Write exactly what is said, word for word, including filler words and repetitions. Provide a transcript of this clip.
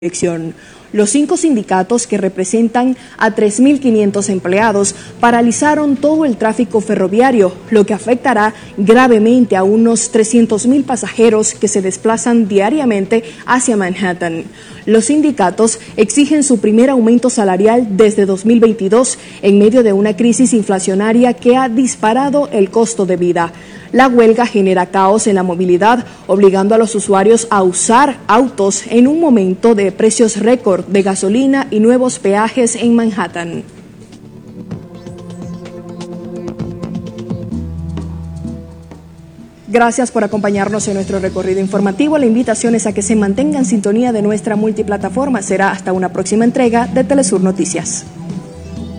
dirección. Los cinco sindicatos, que representan a tres mil quinientos empleados, paralizaron todo el tráfico ferroviario, lo que afectará gravemente a unos trescientos mil pasajeros que se desplazan diariamente hacia Manhattan. Los sindicatos exigen su primer aumento salarial desde dos mil veintidós, en medio de una crisis inflacionaria que ha disparado el costo de vida. La huelga genera caos en la movilidad, obligando a los usuarios a usar autos en un momento de precios récord de gasolina y nuevos peajes en Manhattan. Gracias por acompañarnos en nuestro recorrido informativo. La invitación es a que se mantenga en sintonía de nuestra multiplataforma. Será hasta una próxima entrega de Telesur Noticias.